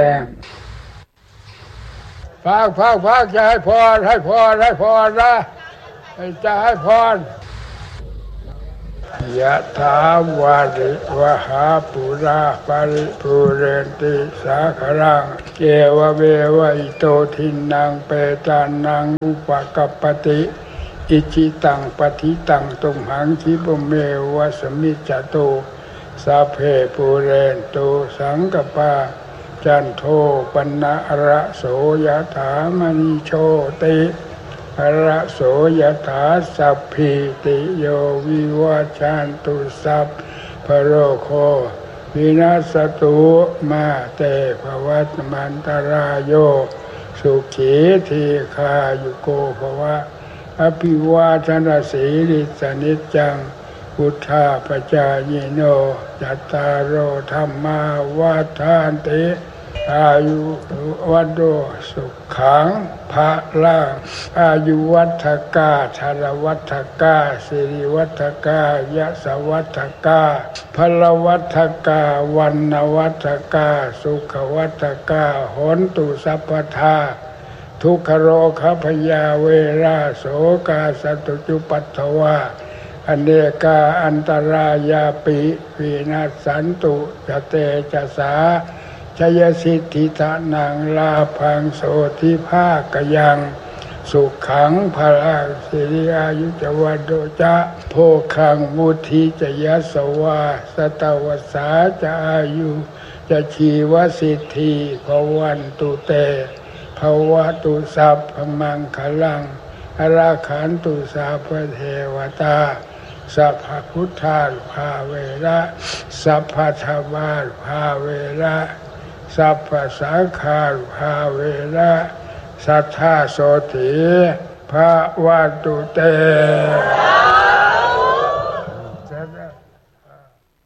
งพักจะให้พรนะจะให้พรยะถาวาริวหาปุราปาริปุเรนติสาครังเกวะเมวะอิโตทินังเปตานังอุปกัปปติอิจิตังปฏิตังตุมหังคิปเมวะสมิจจโตสัพเพปุเรนโตสังกปาจันโทปนะระโสยถามณิโชติระโสยถาสัพพิติโยวิวัชชันตุสัพพโรโควินาศตุมาเตภวัตมันตรายโยสุขีทีคายุโกภวะอภิวาทนาสีริสนิจจังพุทธาปจายโนจัตตารโอธรรมาวัฏฐานติอายุวัโดสุขังภะลังอายุวัฏกาชรวัฏกาสิริวัฏกายะสวัฏกาพลวัฏกาวันนวัฏกาสุขวัฏกาหนตุสัพพทาทุกขโรคพยาเวราโสกาสตุจุปัฏฐวาอเนกาอันตรายาปิวินาศสันตุจเตจสาชยสิทธิทานังลาภังโสทิภาคยังสุขังพลังสิริอายุจวัดโดจะโภคังมุทิจยสวาสตวสาจะอายุจะชีวสิทธิภวันตุเตภวตุสัพพมังคลังอราขันตุสัพพเทวตาสัพพพุทธาภาเวระสัพพธรรมาภาเวระสัพพสังฆาภาเวระสัทธาโสติภะวันตุเต